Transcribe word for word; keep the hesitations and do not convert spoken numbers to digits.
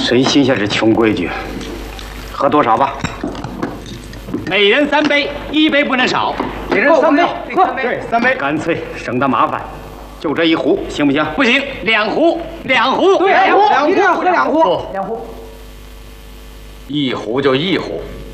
真心下这穷规矩，喝多少吧？ 每人三杯，一杯不能少。 每人三杯，喝。对，三杯，干脆省得麻烦，就这一壶，行不行？ 不行，两壶，两壶， 对，两壶，一定要喝两壶， 两壶。 一壶就一壶，